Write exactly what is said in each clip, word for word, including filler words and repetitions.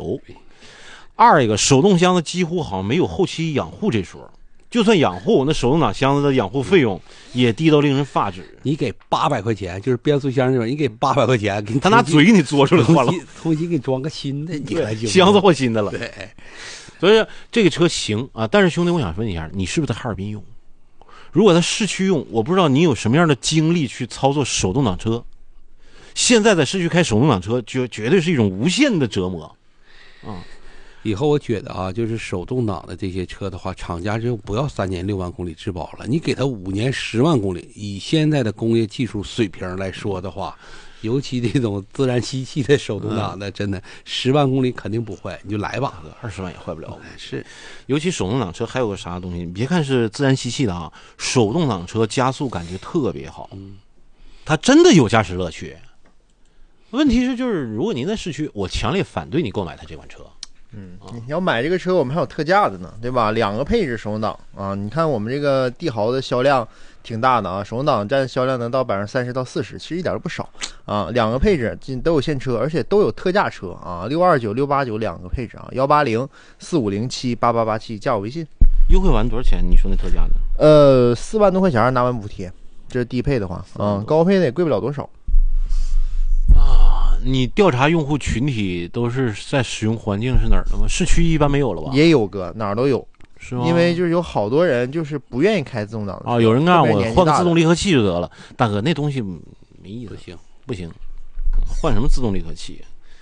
头。二一个手动箱子几乎好像没有后期养护这说，就算养护，那手动挡箱子的养护费用也低到令人发指。 你给八百块钱，就是变速箱那种，你给八百块钱，给他拿嘴给你嘬出来换了， 重新给你装个新的，你还行， 箱子换新的了。 对， 所以这个车行啊，但是兄弟，我想问一下，你是不是在哈尔滨用？如果在市区用，我不知道你有什么样的精力去操作手动挡车。现在在市区开手动挡车，绝绝对是一种无限的折磨。啊、嗯， 以后我觉得啊，就是手动挡的这些车的话，厂家就不要三年六万公里质保了，你给它五年十万公里。以现在的工业技术水平来说的话，尤其这种自然吸气的手动挡的，嗯、真的十万公里肯定不坏，你就来吧， 二十万也坏不了。 是， 尤其手动挡车还有个啥东西，你别看是自然吸气的啊，手动挡车加速感觉特别好，嗯，它真的有驾驶乐趣。问题是，就是如果您在市区，我强烈反对你购买它这款车。 嗯，你要买这个车，我们还有特价的呢，对吧？两个配置手动挡啊，你看我们这个帝豪的销量挺大的啊，手动挡占销量能到百分之三十到四十，其实一点都不少啊。两个配置都有现车，而且都有特价车啊，六二九、六八九两个配置啊，幺八零、四五零七、八八八七，加我微信。 优惠完多少钱？你说那特价的？ 呃，四万多块钱拿完补贴，这是低配的话啊，高配的也贵不了多少。 啊，你调查用户群体都是在使用环境是哪儿的吗？市区一般没有了吧？ 也有个哪儿都有， 是吗？ 因为就是有好多人就是不愿意开自动挡的啊，有人让我换个自动离合器就得了，大哥那东西没意思， 不行不行，换什么自动离合器？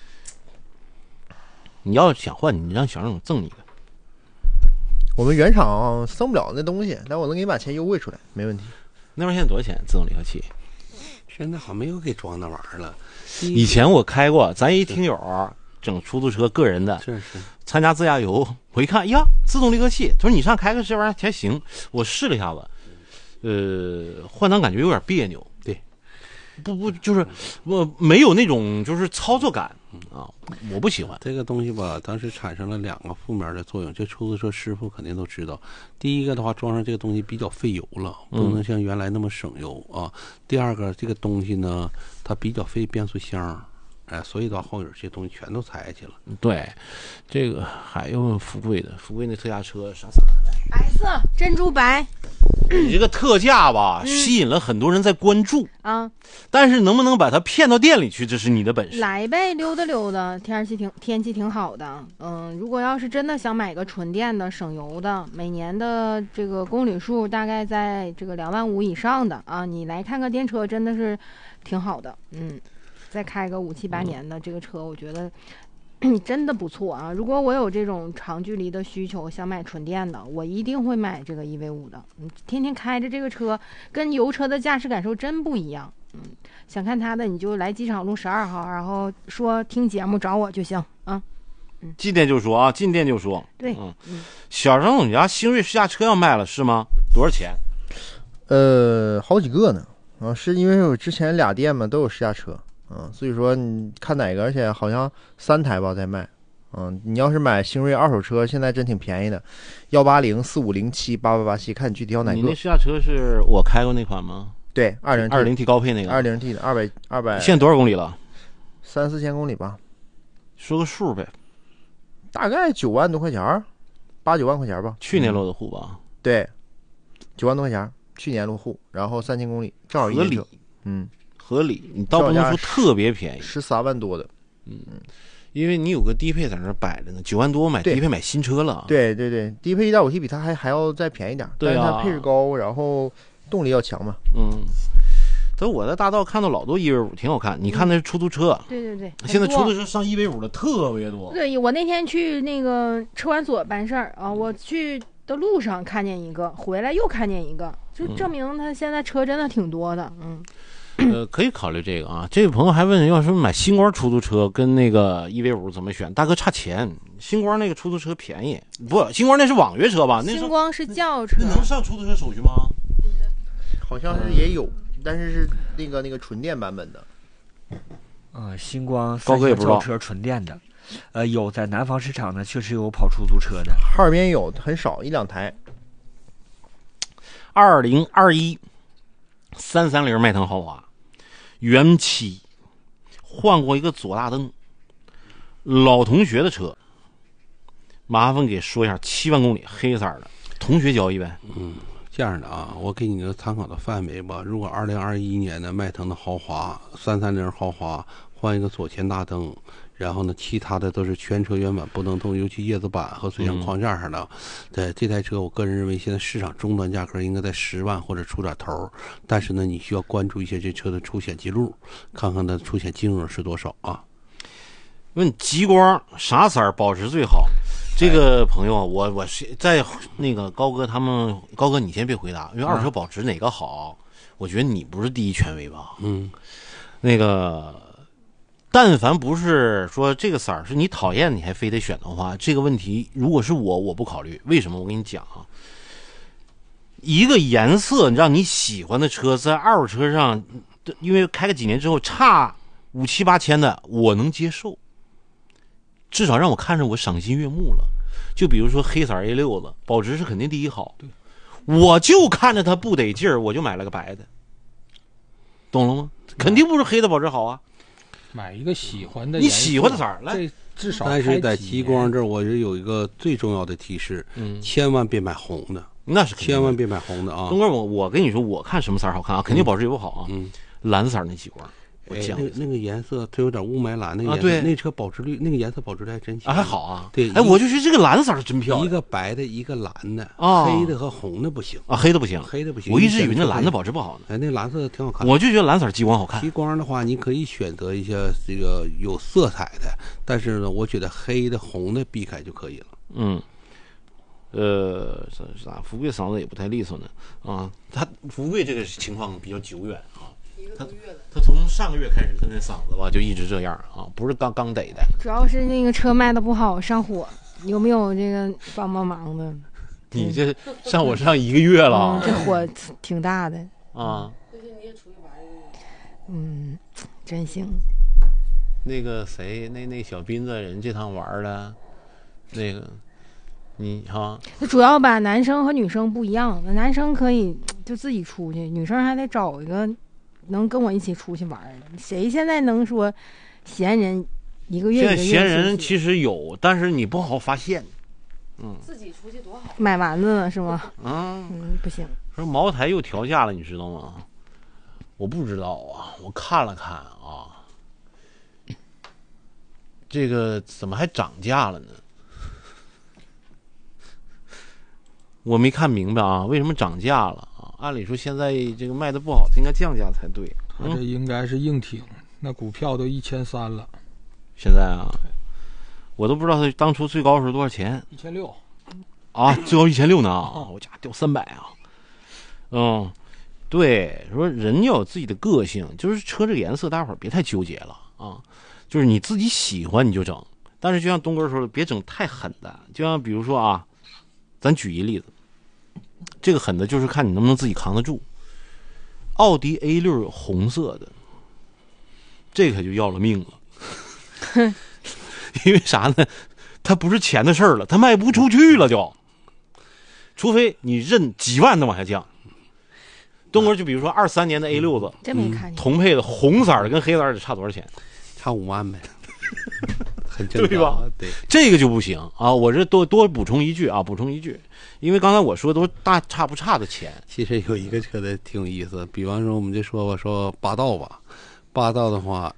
你要想换，你让小郑赠你个。 我们原厂送不了那东西，但我能给你把钱优惠出来，没问题。 那边现在多少钱？自动离合器？ 现在好像没有给装那玩意儿了。 以前我开过，咱一听友整出租车个人的， 是是参加自驾游，我一看呀，自动离合器，他说你上开个这玩意儿还行，我试了一下子，呃，换挡感觉有点别扭， 对， 不不就是我没有那种就是操作感啊，我不喜欢这个东西吧。当时产生了两个负面的作用，这出租车师傅肯定都知道。第一个的话，装上这个东西比较费油了，不能像原来那么省油啊。嗯、第二个，这个东西呢，它比较费变速箱。哎，所以到后边这些东西全都踩下去了。 对，这个还有富贵的，富贵那特价车啥色儿？ 白色珍珠白。 你这个特价吧，嗯、吸引了很多人在关注啊， 但是能不能把它骗到店里去，这是你的本事。 来呗，溜达溜达，天气挺天气挺好的。嗯，如果要是真的想买个纯电的、省油的，每年的这个公里数大概在这个两万五以上的啊，你来看个电车真的是挺好的。嗯。再开个五七八年的这个车，我觉得真的不错啊！如果我有这种长距离的需求，想买纯电的，我一定会买这个 E V 五的。嗯，天天开着这个车，跟油车的驾驶感受真不一样。嗯，想看它的你就来机场路十二号，然后说听节目找我就行啊。嗯， 进店就说啊，进店就说。 对， 嗯嗯。小张，你家新锐试驾车要卖了是吗？多少钱？ 呃，好几个呢。啊，是因为我之前俩店嘛都有试驾车。嗯，所以说你看哪个，而且好像三台吧在卖。嗯，你要是买星瑞二手车，现在真挺便宜的，幺八零、四五零七、八八八七，看你具体要哪个。 你那试驾车是我开过那款吗？ 对，二零二零 T 高配那个。 二零 T 的二百二百。 现在多少公里了？ 三四千公里吧。 说个数呗。 大概九万多块钱，八九万块钱吧。 去年落的户吧？ 嗯、对，九万多块钱，去年落户，然后三千公里，正好一年车。嗯。 合理，你倒不能说特别便宜， 十三万多的， 嗯，因为你有个低配在那摆着呢，九万多买低配买新车了， 对对对，低配 一点五 T 比它还还要再便宜点， 对啊， 但是它配置高，然后动力要强嘛， 嗯。所以我在大道看到老多 E V 五挺好看，你看那是出租车， 对对对， 现在出租车上 E V 五的特别多。 对，我那天去那个车管所办事儿啊，我去的路上看见一个，回来又看见一个，就证明他现在车真的挺多的，嗯。 呃，可以考虑这个啊。这位朋友还问，要是买星光出租车跟那个 E V 五怎么选？大哥差钱，星光那个出租车便宜，不，星光那是网约车吧？那星光是轿车， 那能上出租车手续吗？ 好像是也有，但是是那个那个纯电版本的。 啊、呃，星光高哥也不知道轿车纯电的，呃，有在南方市场呢，确实有跑出租车的， 哈尔滨有很少一两台。 二零二一三三零迈腾豪华。原漆换过一个左大灯， 老同学的车，麻烦给说一下，七万公里黑色的，同学交易呗。 嗯，这样的啊，我给你个参考的范围吧。如果二零二一年的迈腾的豪华三三零豪华换一个左前大灯，然后呢，其他的都是全车原版不能动，尤其叶子板和水箱框架上的。嗯、对这台车，我个人认为现在市场终端价格应该在十万或者出点头。但是呢，你需要关注一些这车的出险记录，看看它出险金额是多少啊。 问极光啥色儿保值最好？这个朋友，我我是在那个高哥他们，高哥你先别回答，因为二手车保值哪个好，我觉得你不是第一权威吧？ 嗯， 那个。但凡不是说这个色儿是你讨厌你还非得选的话，这个问题如果是我我不考虑。为什么？我跟你讲啊，一个颜色让你喜欢的车在二手车上，因为开个几年之后差五七八千的我能接受，至少让我看着我赏心悦目了。就比如说黑色 A 六子，保值是肯定第一好，对，我就看着它不得劲儿，我就买了个白的，懂了吗？肯定不是黑的保值好啊。 买一个喜欢的， 你喜欢的色儿来， 这至少。 但是在极光这儿，我是有一个最重要的提示， 嗯， 千万别买红的， 那是千万别买红的啊。 东哥，我我跟你说，我看什么色儿好看啊，肯定保值也不好啊。 嗯， 蓝色那极光，我讲、 哎、那那个颜色，它有点雾霾蓝那个颜色， 啊、对， 那车保值率，那个颜色保值率还真行啊，还好啊。 对， 哎，我就觉得这个蓝色真漂亮， 一个白的，一个蓝的， 啊， 黑的和红的不行啊，黑的不行， 黑的不行。 我一直以为那蓝的保值不好呢。 哎，那蓝色挺好看， 我就觉得蓝色极光好看。 极光的话，你可以选择一些这个有色彩的，但是呢，我觉得黑的、红的避开就可以了。 嗯。呃，这啥？富贵嗓子也不太利索呢啊！他富贵这个情况比较久远啊，他他从上个月开始，他那嗓子吧就一直这样啊，不是刚刚得的。 主要是那个车卖的不好，上火，有没有这个帮帮忙的？ 你这上火上一个月了， 嗯、这火挺大的啊。 嗯，真行。 那个谁，那那小斌子人这趟玩的，那个。你哈， 主要吧，男生和女生不一样，男生可以就自己出去，女生还得找一个能跟我一起出去玩的。谁现在能说闲人一个月一个月？ 现在闲人其实有，但是你不好发现。嗯， 自己出去多好。买丸子呢是吗？ 嗯嗯，不行。 说茅台又调价了，你知道吗？我不知道啊，我看了看啊，这个怎么还涨价了呢？我没看明白啊，为什么涨价了啊？按理说现在这个卖的不好，应该降价才对。 他这应该是硬挺，那股票都一千三了。 现在啊，我都不知道他当初最高是多少钱。 一千六。 啊，最高一千六呢！我家掉三百啊。嗯，对，说人要有自己的个性，就是车这个颜色，大伙儿别太纠结了啊。就是你自己喜欢你就整，但是就像东哥说的，别整太狠的。就像比如说啊，咱举一例子。这个狠的就是看你能不能自己扛得住。奥迪 A 六 有红色的，这可就要了命了。因为啥呢？它不是钱的事儿了，它卖不出去了就。除非你认几万的往下降。东哥就比如说二三年的 A 六 子， 真没看见。 同配的红色的跟黑色的差多少钱？ 差五万呗。很正常， 对吧？ 对， 这个就不行啊！我这多多补充一句啊，补充一句，因为刚才我说都大差不差的钱。 其实有一个车的挺有意思，比方说我们就说吧，说霸道吧，霸道的话